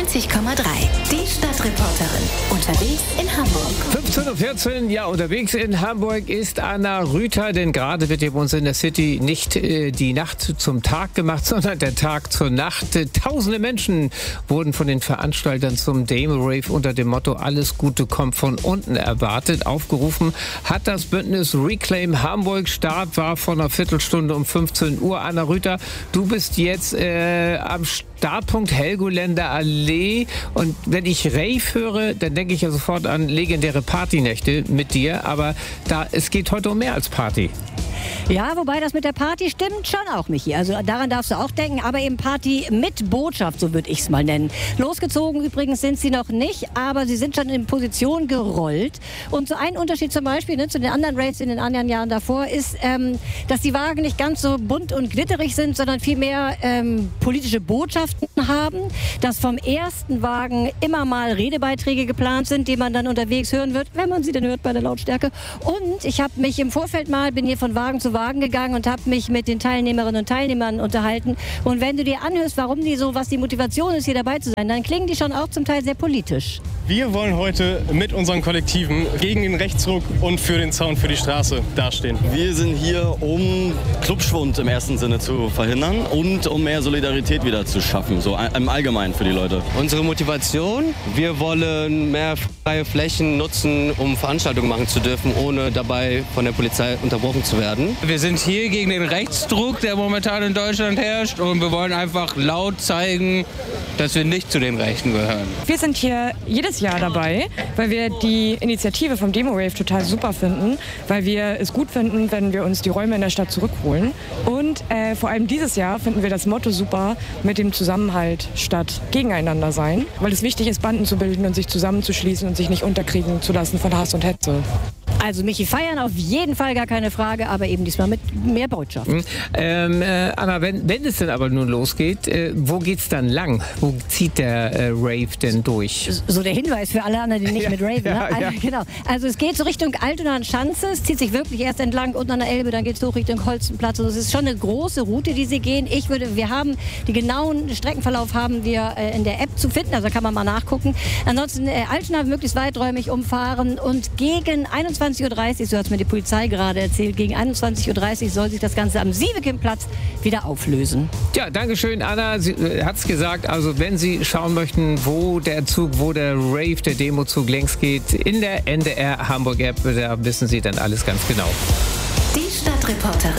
94,3. Die Stadtreporterin. Unterwegs in Hamburg. 15:14 Uhr, ja, unterwegs in Hamburg ist Anna Rüther, denn gerade wird hier bei uns in der City nicht die Nacht zum Tag gemacht, sondern der Tag zur Nacht. Tausende Menschen wurden von den Veranstaltern zum Demo-Rave unter dem Motto "Alles Gute kommt von unten" erwartet. Aufgerufen hat das Bündnis Reclaim Hamburg. Start war vor einer Viertelstunde um 15 Uhr. Anna Rüther, du bist jetzt am Startpunkt Helgoländer Allee, und wenn ich Rave höre, dann denke ich ja sofort an legendäre Partynächte mit dir, aber es geht heute um mehr als Party. Ja, wobei das mit der Party stimmt schon auch, Michi. Also daran darfst du auch denken, aber eben Party mit Botschaft, so würde ich es mal nennen. Losgezogen übrigens sind sie noch nicht, aber sie sind schon in Position gerollt. Und so ein Unterschied zum Beispiel zu den anderen Raves in den anderen Jahren davor ist, dass die Wagen nicht ganz so bunt und glitterig sind, sondern vielmehr politische Botschaften haben, dass vom ersten Wagen immer mal Redebeiträge geplant sind, die man dann unterwegs hören wird, wenn man sie denn hört bei der Lautstärke. Und ich habe mich im Vorfeld bin hier von Wagen zu Wagen gegangen und habe mich mit den Teilnehmerinnen und Teilnehmern unterhalten. Und wenn du dir anhörst, was die Motivation ist, hier dabei zu sein, dann klingen die schon auch zum Teil sehr politisch. Wir wollen heute mit unseren Kollektiven gegen den Rechtsruck und für den Zaun für die Straße dastehen. Wir sind hier, um Clubschwund im ersten Sinne zu verhindern und um mehr Solidarität wieder zu schaffen, so im Allgemeinen für die Leute. Unsere Motivation: Wir wollen mehr freie Flächen nutzen, um Veranstaltungen machen zu dürfen, ohne dabei von der Polizei unterbrochen zu werden. Wir sind hier gegen den Rechtsdruck, der momentan in Deutschland herrscht, und wir wollen einfach laut zeigen, dass wir nicht zu den Rechten gehören. Wir sind hier jedes Jahr dabei, weil wir die Initiative vom Demo-Rave total super finden, weil wir es gut finden, wenn wir uns die Räume in der Stadt zurückholen. Und vor allem dieses Jahr finden wir das Motto super mit dem Zusammenhalt statt Gegeneinander sein, weil es wichtig ist, Banden zu bilden und sich zusammenzuschließen und sich nicht unterkriegen zu lassen von Hass und Hetze. Also Michi, feiern auf jeden Fall, gar keine Frage, aber eben diesmal mit mehr Botschaft. Anna, wenn es denn aber nun losgeht, wo geht's dann lang? Wo zieht der Rave denn durch? So der Hinweis für alle anderen, die nicht mit Raven. Ja, ja. Genau. Also es geht so Richtung Altona-Schanze, es zieht sich wirklich erst entlang unten an der Elbe, dann geht es hoch Richtung Holstenplatz. Und es ist schon eine große Route, die sie gehen. Wir haben die genauen Streckenverlauf haben wir in der App zu finden, also kann man mal nachgucken. Ansonsten Altona möglichst weiträumig umfahren, und gegen 21:30 Uhr, so hat es mir die Polizei gerade erzählt, gegen 21:30 Uhr soll sich das Ganze am Sievekindplatz wieder auflösen. Ja, dankeschön, Anna. Sie hat es gesagt, also wenn Sie schauen möchten, wo der Rave, der Demozug längst geht, in der NDR Hamburg App, da wissen Sie dann alles ganz genau. Die Stadtreporterin.